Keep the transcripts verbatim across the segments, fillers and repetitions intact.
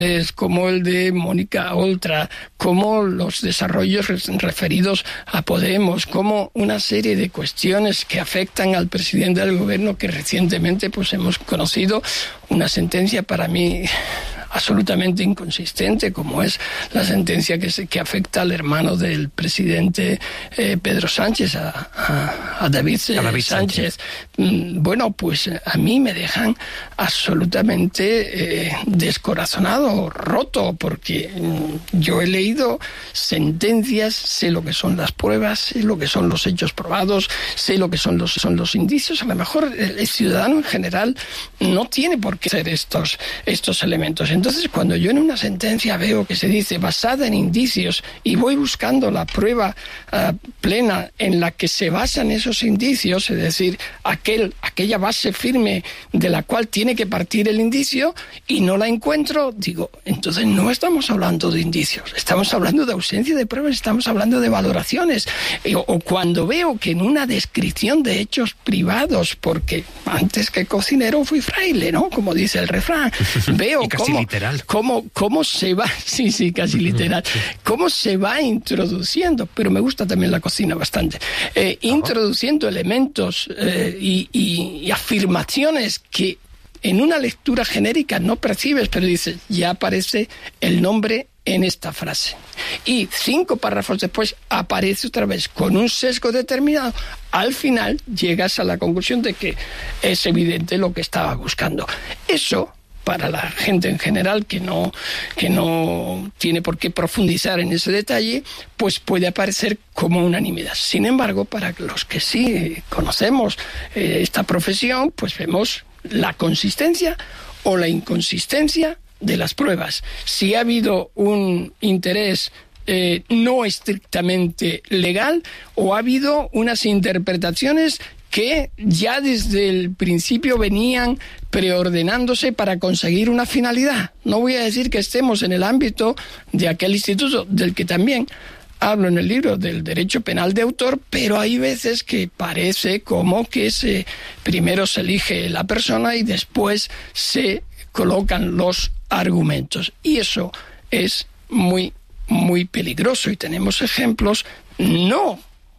como el de Mónica Oltra, como los desarrollos referidos a Podemos, como una serie de cuestiones que afectan al presidente del gobierno, que recientemente pues hemos conocido una sentencia para mí absolutamente inconsistente, como es la sentencia que, se, que afecta al hermano del presidente eh, Pedro Sánchez, a, a, a David, eh, a David Sánchez. Sánchez. Bueno, pues a mí me dejan absolutamente eh, descorazonado, roto, porque yo he leído sentencias, sé lo que son las pruebas, sé lo que son los hechos probados, sé lo que son los, son los indicios. A lo mejor el, el ciudadano en general no tiene por qué hacer estos, estos elementos. Entonces, cuando yo en una sentencia veo que se dice basada en indicios y voy buscando la prueba uh, plena en la que se basan esos indicios, es decir, aquel, aquella base firme de la cual tiene que partir el indicio, y no la encuentro, digo, entonces no estamos hablando de indicios, estamos hablando de ausencia de pruebas, estamos hablando de valoraciones. O, o cuando veo que en una descripción de hechos privados, porque antes que cocinero fui fraile, ¿no? Como dice el refrán, veo cómo... Literal. ¿Cómo, cómo se va, sí, sí, casi literal, cómo se va introduciendo, pero me gusta también la cocina bastante, eh, uh-huh. introduciendo elementos eh, y, y, y afirmaciones que en una lectura genérica no percibes, pero dices, ya aparece el nombre en esta frase. Y cinco párrafos después aparece otra vez con un sesgo determinado. Al final llegas a la conclusión de que es evidente lo que estaba buscando. Eso, para la gente en general que no, que no tiene por qué profundizar en ese detalle, pues puede aparecer como unanimidad. Sin embargo, para los que sí conocemos eh, esta profesión, pues vemos la consistencia o la inconsistencia de las pruebas. Si ha habido un interés eh, no estrictamente legal, o ha habido unas interpretaciones que ya desde el principio venían preordenándose para conseguir una finalidad. No voy a decir que estemos en el ámbito de aquel instituto del que también hablo en el libro, del derecho penal de autor, pero hay veces que parece como que se, primero se elige la persona y después se colocan los argumentos. Y eso es muy, muy peligroso, y tenemos ejemplos, no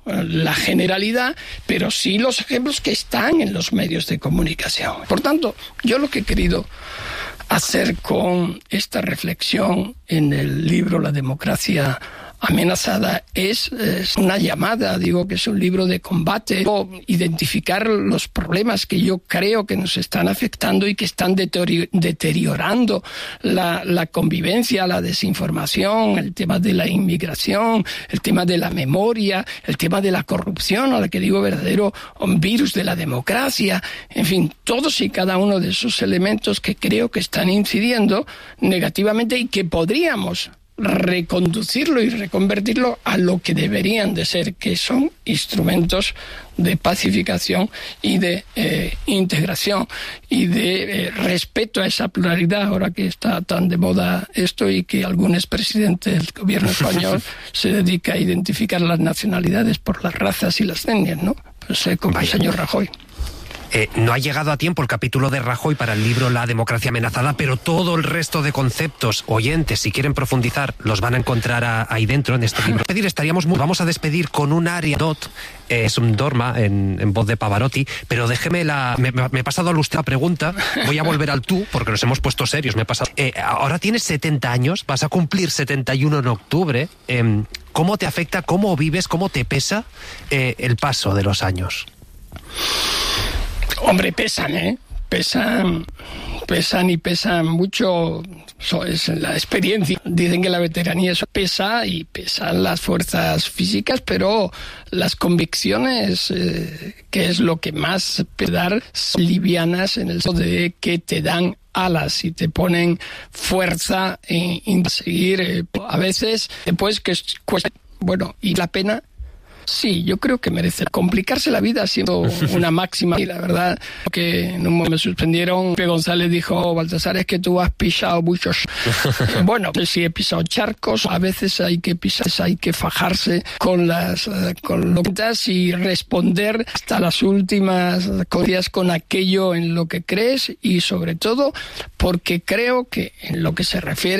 la generalidad, pero sí los ejemplos que están en los medios de comunicación. Por tanto, yo lo que he querido hacer con esta reflexión en el libro La democracia amenazada es, es una llamada, digo que es un libro de combate, o identificar los problemas que yo creo que nos están afectando y que están deterior, deteriorando la, la convivencia, la desinformación, el tema de la inmigración, el tema de la memoria, el tema de la corrupción, a la que digo verdadero virus de la democracia, en fin, todos y cada uno de esos elementos que creo que están incidiendo negativamente y que podríamos reconducirlo y reconvertirlo a lo que deberían de ser, que son instrumentos de pacificación y de eh, integración y de eh, respeto a esa pluralidad, ahora que está tan de moda esto y que algún expresidente del gobierno español se dedica a identificar las nacionalidades por las razas y las etnias, ¿no? Pues eh, como el señor Rajoy. Eh, no ha llegado a tiempo el capítulo de Rajoy para el libro La democracia amenazada, pero todo el resto de conceptos, oyentes, si quieren profundizar, los van a encontrar a, ahí dentro, en este libro. Estaríamos muy... Vamos a despedir con un aria dot, eh, es un dorma en, en voz de Pavarotti, pero déjeme la... Me, me he pasado a usted la pregunta, voy a volver al tú, porque nos hemos puesto serios, me he pasado... Eh, ahora tienes setenta años, vas a cumplir setenta y uno en octubre. Eh, ¿Cómo te afecta, cómo vives, cómo te pesa eh, el paso de los años? Hombre, pesan, ¿eh? Pesan, pesan y pesan mucho. Eso es la experiencia. Dicen que la veteranía eso pesa, y pesan las fuerzas físicas, pero las convicciones, eh, que es lo que más puede dar, son livianas en el sentido de que te dan alas y te ponen fuerza en, en seguir. Eh, a veces, después que cuesta, bueno, y la pena. Sí, yo creo que merece complicarse la vida siendo una máxima. Y la verdad que en un momento me suspendieron. Pepe González dijo: oh, Baltasar, es que tú has pisado muchos. Bueno, sí he pisado charcos. A veces hay que pisar, hay que fajarse con las con locutas y responder hasta las últimas cosas con aquello en lo que crees, y sobre todo porque creo que en lo que se refiere